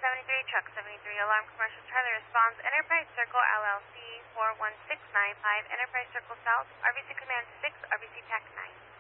73, Truck 73, Alarm Commercial Charlie responds, Enterprise Circle LLC 41695, Enterprise Circle South, RBC Command 6, RBC TAC 9.